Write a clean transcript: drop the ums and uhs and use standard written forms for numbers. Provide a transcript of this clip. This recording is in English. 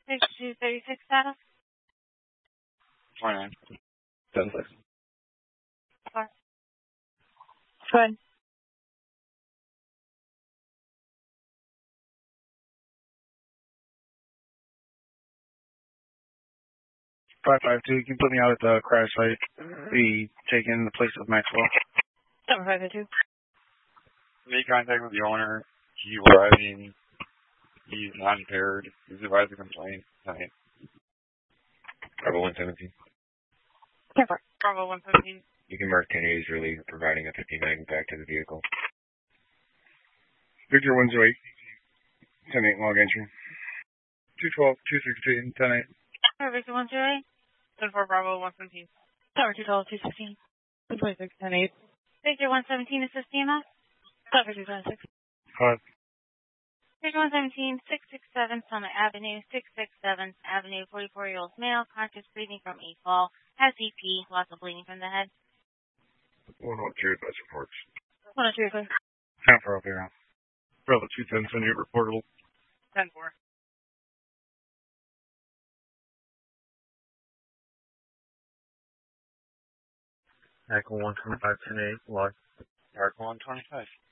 6236 status. 29. 10-6. Go ahead. 552, you can put me out at the crash site. Be taking the place of Maxwell. Number 552. Make contact with the owner. He's driving. He's not impaired. He's advised to complain tonight. Bravo 117. Careful. Bravo 117. You can mark 10 days early, providing a 50-mag impact to the vehicle. Victor 108. 10-8 log entry. 212, 216, 10-8. Victor 108. 10-4 Bravo 117. Tower 212, 216. 226, 10-8. Victor 117, assist EMS. Tower 226. Hi. Victor 117, 667 Summit Avenue, 667 Avenue, 44-year-old male, conscious breathing from a fall, has CP, lots of bleeding from the head. 102, advice reports. 102, clear. 10-4 up here. Bravo 210, send you reportable. 10-4. Echo 125, 10-8, log. Article 125.